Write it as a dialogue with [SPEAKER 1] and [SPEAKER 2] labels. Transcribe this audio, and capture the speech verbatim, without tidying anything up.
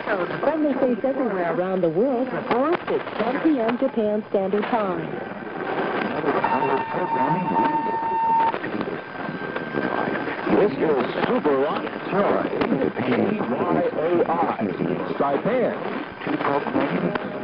[SPEAKER 1] Friendly face everywhere around the world reports it's ten p m Japan Standard Time.
[SPEAKER 2] This is Super Rocket Toy, P Y O I, Saipan.